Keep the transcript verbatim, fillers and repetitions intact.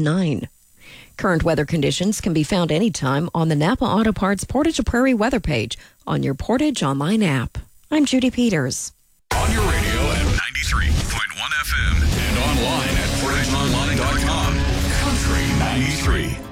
nine. Current weather conditions can be found anytime on the Napa Auto Parts Portage La Prairie weather page on your Portage Online app. I'm Judy Peters. On your radio at ninety-three point one F M and online at portage online dot com. Country ninety-three.